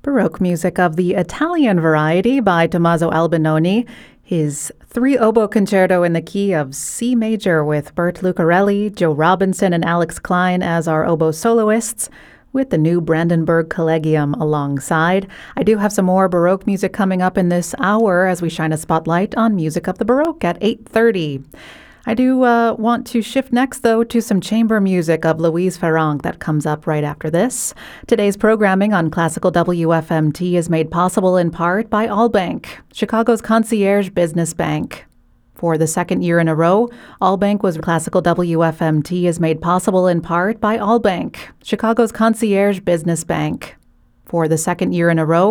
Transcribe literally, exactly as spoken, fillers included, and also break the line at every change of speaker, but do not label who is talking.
Baroque music of the Italian variety by Tommaso Albinoni. His three oboe concerto in the key of C major with Bert Lucarelli, Joe Robinson, and Alex Klein as our oboe soloists, with the new Brandenburg Collegium alongside. I do have some more Baroque music coming up in this hour as we shine a spotlight on music of the Baroque at eight thirty. I do uh, want to shift next, though, to some chamber music of Louise Ferrand that comes up right after this. Today's programming on Classical W F M T is made possible in part by Allbank, Chicago's concierge business bank. For the second year in a row, Allbank was Classical W F M T is made possible in part by Allbank, Chicago's concierge business bank. For the second year in a row,